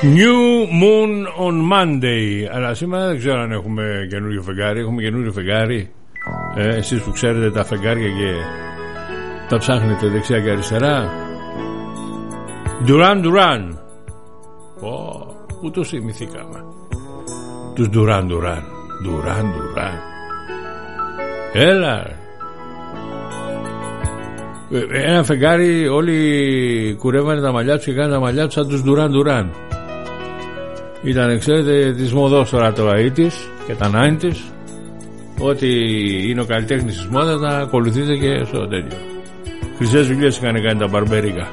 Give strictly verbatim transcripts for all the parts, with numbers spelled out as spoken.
New Moon on Monday. Αλλά σήμερα δεν ξέρω αν έχουμε καινούριο φεγγάρι. Έχουμε καινούριο φεγγάρι. ε, Εσείς που ξέρετε τα φεγγάρια και τα ψάχνετε δεξιά και αριστερά. Duran Duran. oh, Πού το θυμηθήκαμε τους Duran Duran. Duran Duran. Έλα. Ένα φεγγάρι, όλοι κουρεύανε τα μαλλιά τους και κάνανε τα μαλλιά τους σαν τους Duran Duran. Ήταν, ξέρετε, της μοδός τώρα το ογδόντα και τα ενενήντα. Ότι είναι ο καλλιτέχνης της μόδας να ακολουθείτε και στο τέτοιο. Χρυσές δουλειές είχαν κάνει τα μπαρμπέρικα.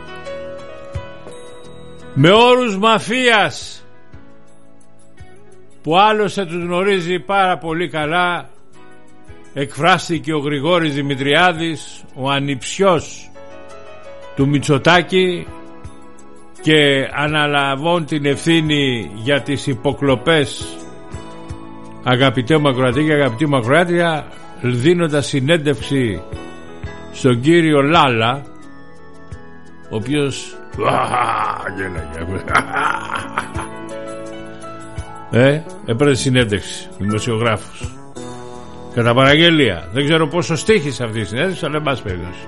Με όρους μαφίας που άλλωστε τους γνωρίζει πάρα πολύ καλά, εκφράστηκε ο Γρηγόρης Δημητριάδης, ο ανιψιός του Μητσοτάκη, και αναλαμβών την ευθύνη για τις υποκλοπές, αγαπητέ Μακροατή και αγαπητή Μακροάτρια, δίνοντας συνέντευξη στον κύριο Λάλα, ο οποίος ε, έπαιρνε συνέντευξη δημοσιογράφος κατά παραγγελία. Δεν ξέρω πόσο στοίχησε αυτή η συνέντευξη, αλλά εν πάση περιπτώσει.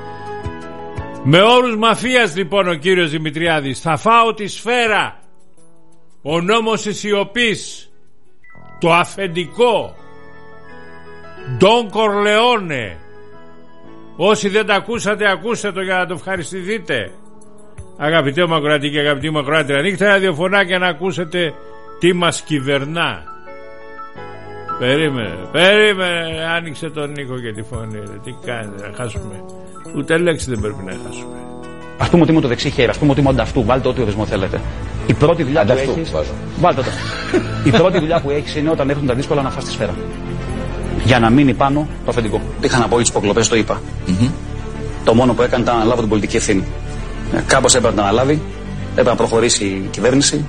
Με όρους μαφίας λοιπόν ο κύριος Δημητριάδης: θα φάω τη σφαίρα, ο νόμος της σιωπής, το αφεντικό Ντον Κορλεόνε. Όσοι δεν τα ακούσατε, ακούστε το για να το ευχαριστηθείτε. Αγαπητέ Μακροατή και αγαπητή Μακροάτρια, ανοίξτε ραδιοφωνάκια να ακούσετε τι μας κυβερνά. Περίμενε, περίμενε, άνοιξε τον ήχο και τη φωνή. Τι κάνει, να χάσουμε. Ούτε λέξη δεν πρέπει να χάσουμε. Ας πούμε ότι είμαι το δεξί χέρι, ας πούμε ότι είμαι ανταυτού. Βάλτε ό,τι ορισμό θέλετε. Η πρώτη δουλειά που έχεις. Βάλτε το. Η πρώτη δουλειά που έχεις είναι όταν έρχονται τα δύσκολα να φας τη σφαίρα. Για να μείνει πάνω το αφεντικό. Είχα να πω για τις υποκλοπές, το είπα. Mm-hmm. Το μόνο που έκανε ήταν να αναλάβω την πολιτική ευθύνη. Κάπως έπρεπε να αναλάβει, έπρεπε να προχωρήσει η κυβέρνηση.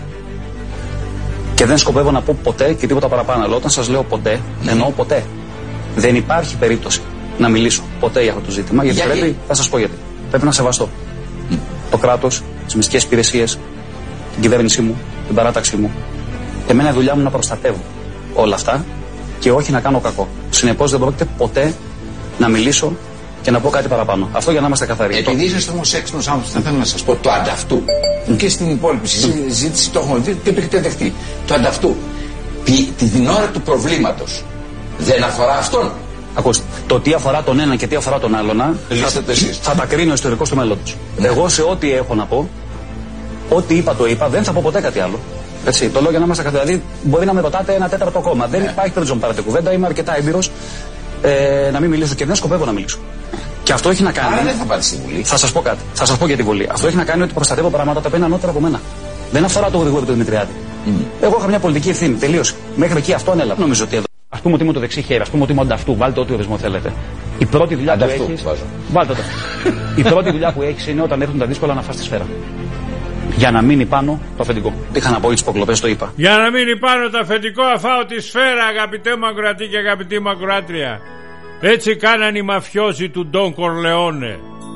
Και δεν σκοπεύω να πω ποτέ και τίποτα παραπάνω. Αλλά όταν σας λέω ποτέ, mm-hmm. εννοώ ποτέ. Δεν υπάρχει περίπτωση να μιλήσω ποτέ για αυτό το ζήτημα. Γιατί, γιατί? πρέπει, θα σας πω γιατί. Πρέπει να σεβαστώ mm. το κράτος, τις μυστικές υπηρεσίες, την κυβέρνησή μου, την παράταξή μου. Εμένα η δουλειά μου να προστατεύω όλα αυτά και όχι να κάνω κακό. Συνεπώς δεν πρόκειται ποτέ να μιλήσω και να πω κάτι παραπάνω. Αυτό για να είμαστε καθαροί. Επειδή είσαστε όμως έξυπνος άνθρωπος, θα θέλω να σας πω το ανταυτού. Mm. Και στην υπόλοιπη συζήτηση το έχουμε δει και το έχετε δεχτεί. Το ανταυτού. Τη, την ώρα του προβλήματος δεν αφορά αυτόν. Ακούστε, το τι αφορά τον έναν και τι αφορά τον άλλον θα, θα τα κρίνει ο ιστορικός του μέλλοντος. Ναι. Εγώ σε ό,τι έχω να πω, ό,τι είπα το είπα, δεν θα πω ποτέ κάτι άλλο. Έτσι, το λέω για να είμαστε καθαροί. Δηλαδή, μπορεί να με ρωτάτε ένα τέταρτο κόμμα. Ναι. Δεν υπάρχει περίπτωση να πάρετε κουβέντα, είμαι αρκετά έμπειρος ε, να μην μιλήσω και δεν σκοπεύω να μιλήσω. Και αυτό έχει να κάνει. Άρα δεν θα πάτε στη Βουλή. Θα σας πω κάτι. Θα σας πω για τη Βουλή. Αυτό έχει να κάνει ότι προστατεύω πράγματα τα οποία είναι ανώτερα από μένα. Δεν αφορά το Γρηγόρη του Δημητριάδη. Mm. Εγώ είχα μια πολιτική ευθύνη. Τελείωσε. Μέχρι εκεί αυτό ανέλαβα. Νομίζω ότι εδώ. Ας πούμε ότι είμαι το δεξί χέρι, ας πούμε ότι είμαι ανταυτού. Βάλτε ό,τι ορισμό θέλετε. Η πρώτη δουλειά που έχεις. Βάλτε το. Η πρώτη δουλειά που έχεις είναι όταν έρχονται τα δύσκολα να φας τη σφαίρα. Για να μείνει πάνω το αφεντικό. Είχα να πω για τις υποκλοπές, το είπα. Για να μείνει πάνω το αφεντικό, αφάω τη σφαίρα, αγαπητέ Μακροατή και αγαπητή Μακροάτρια. Έτσι κάνανε οι μαφιόζοι του Ντον Κορλεόνε.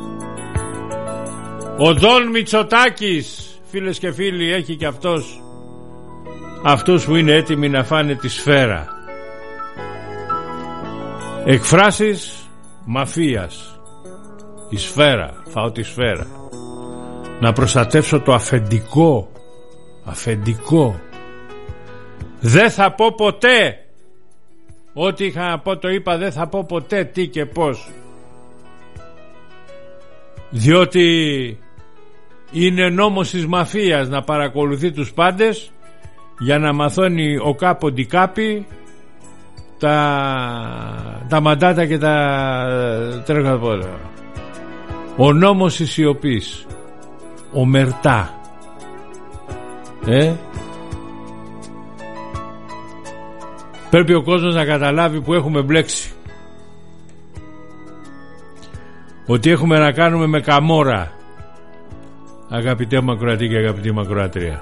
Ο Δον Μητσοτάκης, φίλες και φίλοι, έχει και αυτός αυτούς που είναι έτοιμοι να φάνε τη σφαίρα. Εκφράσεις μαφίας. Η σφαίρα, φάω τη σφαίρα. Να προστατεύσω το αφεντικό. Αφεντικό. Δεν θα πω ποτέ. Ό,τι είχα να πω το είπα, δεν θα πω ποτέ τι και πώς. Διότι είναι νόμος της μαφίας να παρακολουθεί τους πάντες για να μαθαίνει ο κάποντι κάπη τα, τα μαντάτα και τα τρέχοντα πόδια. Ο νόμος της σιωπής. Ομερτά. Ε? Πρέπει ο κόσμος να καταλάβει που έχουμε μπλέξει. Ότι έχουμε να κάνουμε με καμόρα. Αγαπητέ Μακροατή και αγαπητή Μακροάτρια.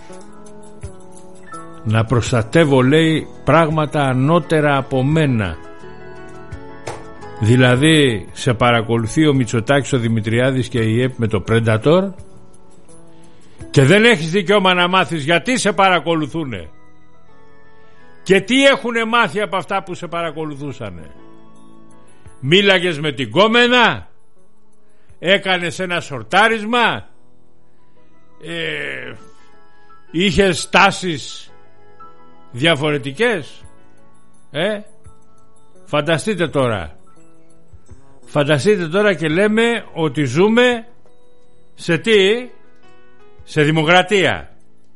Να προστατεύω, λέει, πράγματα ανώτερα από μένα. Δηλαδή σε παρακολουθεί ο Μητσοτάκης, ο Δημητριάδης και η ΕΠ με το Predator Και δεν έχεις δικαίωμα να μάθεις γιατί σε παρακολουθούνε και τι έχουνε μάθει από αυτά που σε παρακολουθούσανε. Μίλαγες με την κόμενα, έκανες ένα σορτάρισμα, ε, είχες τάσεις διαφορετικές. ε? Φανταστείτε τώρα Φανταστείτε τώρα και λέμε ότι ζούμε σε τι? Σε δημοκρατία.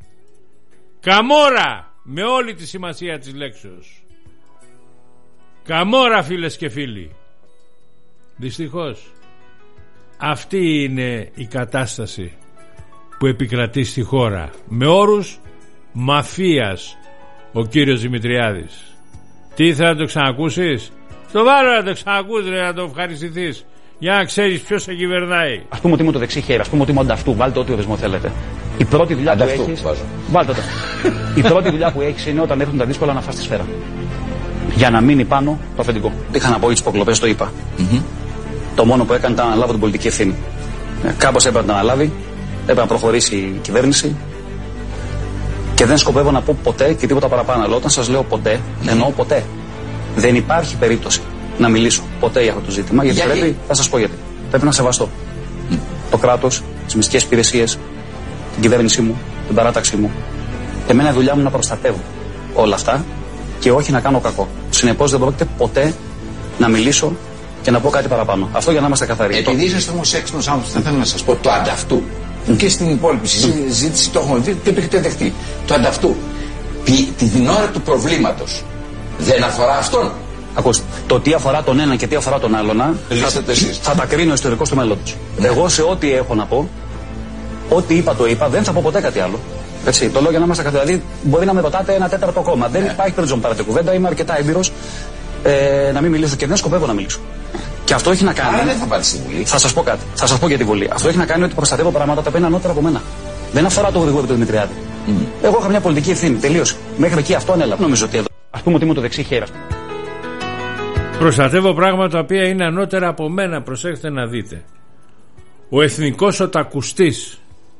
Καμόρα, με όλη τη σημασία της λέξεως. Καμόρα, φίλες και φίλοι. Δυστυχώς αυτή είναι η κατάσταση που επικρατεί στη χώρα, με όρους μαφίας, ο κύριος Δημητριάδης. Τι ήθελα να το ξανακούσεις? Στο βάλω να το ξανακούσεις, ρε, να το ευχαριστηθείς, για να ξέρεις ποιος σε κυβερνάει. Ας πούμε ότι είμαι το δεξί χέρι, ας πούμε ότι είμαι ανταυτού, βάλτε ό,τι οδεσμό θέλετε. Η πρώτη δουλειά που έχεις, βάλτε το. Η πρώτη δουλειά που έχεις είναι όταν έρχονται τα δύσκολα να φας τη σφαίρα. Για να μείνει πάνω το αφεντικό. Είχα να πω για τις υποκλοπές, το είπα. Mm-hmm. Το μόνο που έκανε ήταν να αναλάβω την πολιτική ευθύνη. Κάπως έπρεπε να αναλάβει, έπρεπε να προχωρήσει η κυβέρνηση. Και δεν σκοπεύω να πω ποτέ και τίποτα παραπάνω. Αλλά όταν σας λέω ποτέ, εννοώ ποτέ. Δεν υπάρχει περίπτωση να μιλήσω ποτέ για αυτό το ζήτημα. Γιατί, γιατί? πρέπει, θα σας πω γιατί. Πρέπει να σεβαστώ mm. το κράτος, τις μυστικές υπηρεσίες, την κυβέρνησή μου, την παράταξή μου. Εμένα η δουλειά μου να προστατεύω όλα αυτά και όχι να κάνω κακό. Συνεπώς δεν πρόκειται ποτέ να μιλήσω και να πω κάτι παραπάνω. Αυτό για να είμαστε καθαροί. Επειδή είσαστε όμως έξυπνος άνθρωπος, θα ήθελα να σας πω το ανταυτού. Και στην υπόλοιπη συζήτηση το έχουμε δει και το έχετε δεχτεί. Το ανταυτού. Την ώρα του προβλήματος δεν αφορά αυτόν. Ακούστε, το τι αφορά τον ένα και τι αφορά τον άλλον θα, θα τα κρίνει ο ιστορικός του μέλλοντος. Ναι. Εγώ σε ό,τι έχω να πω, ό,τι είπα το είπα, δεν θα πω ποτέ κάτι άλλο. Έτσι, το λέω για να είμαστε καθαροί. Δηλαδή, μπορεί να με ρωτάτε ένα τέταρτο κόμμα. Ναι. Δεν υπάρχει περίπτωση να πάρετε κουβέντα. Είμαι αρκετά έμπειρος ε, να μην μιλήσω και δεν σκοπεύω να μιλήσω. Και αυτό έχει να κάνει. Άρα δεν θα πάτε στη Βουλή. Θα σας πω κάτι. Θα σας πω για τη Βουλή. Αυτό έχει να κάνει ότι προστατεύω πράγματα τα οποία είναι ανώτερα από μένα. Δεν αφορά το γρηγόρη του Δημητριάδη. Mm. Εγώ είχα μια πολιτική ευθύνη. Τελείωσε. Μέχρι εκεί αυτό ανέλαβα. Νομίζω ότι εδώ. Ας πούμε ότι είμαι το δεξί χέρι. Προστατεύω πράγματα τα οποία είναι ανώτερα από μένα. Προσέξτε να δείτε. Ο εθνικός οτακουστής,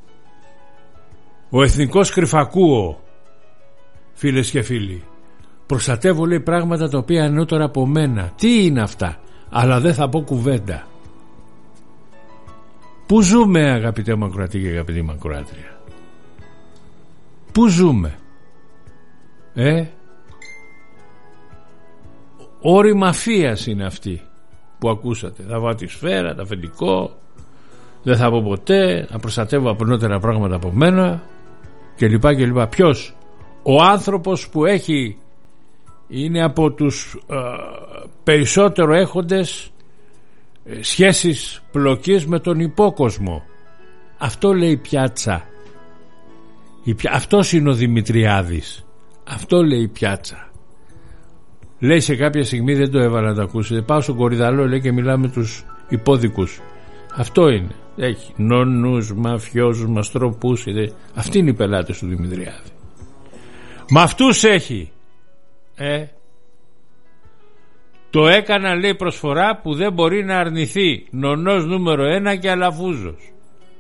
ο εθνικός κρυφακούο, φίλες και φίλοι, προστατεύω, λέει, πράγματα τα οποία είναι ανώτερα από μένα. Τι είναι αυτά? Αλλά δεν θα πω κουβέντα. Πού ζούμε, αγαπητέ Μακροατή και αγαπητή Μακροάτρια? Πού ζούμε? Ε Όρη μαφίας είναι αυτή που ακούσατε. Θα βάλω τη σφαίρα, τα αφεντικό, δεν θα πω ποτέ, να προστατεύω απονότερα πράγματα από μένα κλπ κλπ. Ποιος? Ο άνθρωπος που έχει, είναι από τους ε, περισσότερο έχοντες ε, σχέσεις πλοκής με τον υπόκοσμο. Αυτό λέει η πιάτσα. Η πια... Αυτός είναι ο Δημητριάδης. Αυτό λέει η πιάτσα. Λέει σε κάποια στιγμή, δεν το έβαλα να το ακούσετε, πάω στον Κορυδαλό, λέει, και μιλάμε με τους υπόδικους. Αυτό είναι. Έχει νονούς, μαφιόζους, μαστροπούς. Αυτοί είναι οι πελάτες του Δημητριάδη. Μα αυτούς έχει. Ε, το έκανα, λέει, προσφορά που δεν μπορεί να αρνηθεί. Νονός νούμερο ένα και αλαφούζος.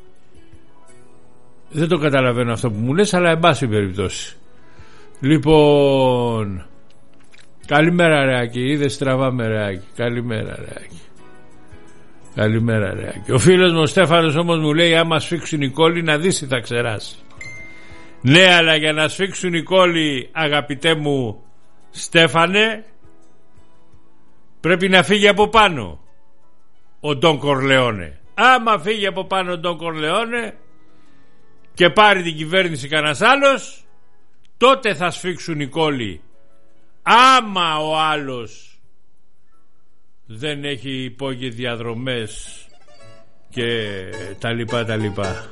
Δεν το καταλαβαίνω αυτό που μου λες, αλλά εν πάση περιπτώσει. Λοιπόν, καλημέρα, Ρεάκη. Είδες, τραβάμε, Ρεάκη. Καλημέρα, Ρεάκη. Καλημέρα, Ρεάκη. Ο φίλος μου ο Στέφανος όμως μου λέει, άμα σφίξουν οι κόλλοι να δεις τι θα ξεράσει. Ναι, αλλά για να σφίξουν οι κόλλοι, αγαπητέ μου Στέφανε, πρέπει να φύγει από πάνω ο Ντον Κορλεόνε. Άμα φύγει από πάνω ο Ντον Κορλεόνε και πάρει την κυβέρνηση κανένας άλλος, τότε θα σφίξουν οι κόλλοι. Άμα ο άλλος δεν έχει υπόγειες διαδρομές και τα λοιπά τα λοιπά.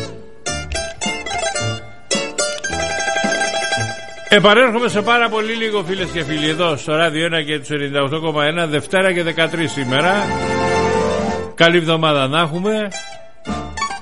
Επανέρχομαι σε πάρα πολύ λίγο, φίλες και φίλοι, εδώ στο Ράδιο ένα και τους ενενήντα οκτώ κόμμα ένα, Δευτέρα και δεκατρείς σήμερα. Καλή εβδομάδα να έχουμε.